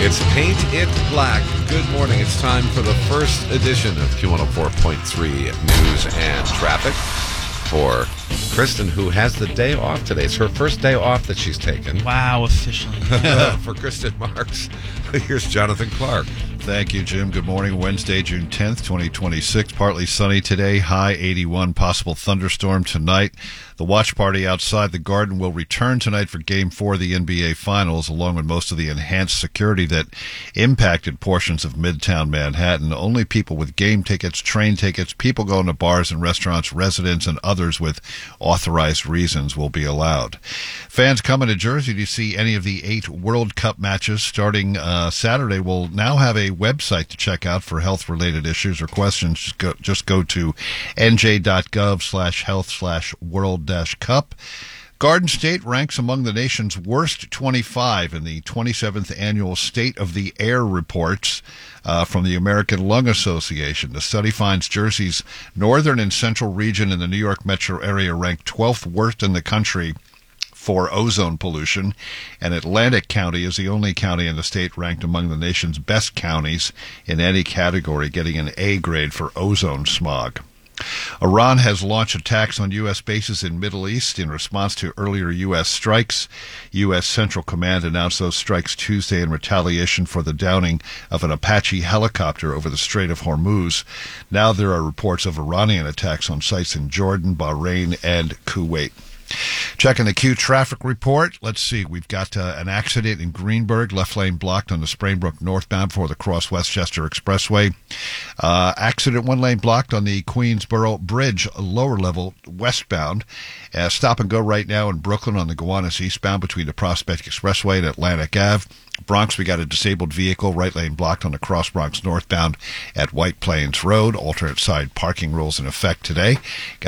It's Paint It Black. Good morning. It's time for the first edition of Q104.3 News and Traffic for Kristen, who has the day off today. It's her first day off that she's taken. Wow, officially. For Kristen Marks, here's Jonathan Clark. Thank you, Jim. Good morning. Wednesday, June 10th, 2026. Partly sunny today. High 81. Possible thunderstorm tonight. The watch party outside the Garden will return tonight for Game 4 of the NBA Finals, along with most of the enhanced security that impacted portions of Midtown Manhattan. Only people with game tickets, train tickets, people going to bars and restaurants, residents, and others with authorized reasons will be allowed. Fans coming to Jersey to see any of the 8 World Cup matches starting Saturday will now have a website to check out for health-related issues or questions. Just go to nj.gov/health/world-cup. Garden State ranks among the nation's worst 25 in the 27th annual State of the Air reports from the American Lung Association. The study finds Jersey's northern and central region in the New York metro area ranked 12th worst in the country for ozone pollution, and Atlantic County is the only county in the state ranked among the nation's best counties in any category, getting an A grade for ozone smog. Iran has launched attacks on U.S. bases in Middle East in response to earlier U.S. strikes. U.S. Central Command announced those strikes Tuesday in retaliation for the downing of an Apache helicopter over the Strait of Hormuz. Now there are reports of Iranian attacks on sites in Jordan, Bahrain, and Kuwait. Checking the Q traffic report. Let's see. We've got an accident in Greenburgh. Left lane blocked on the Sprainbrook northbound before the Cross Westchester Expressway. Accident one lane blocked on the Queensboro Bridge, lower level westbound. Stop and go right now in Brooklyn on the Gowanus eastbound between the Prospect Expressway and Atlantic Ave. Bronx, we got a disabled vehicle, right lane blocked on the Cross Bronx northbound at White Plains Road. Alternate side parking rules in effect today.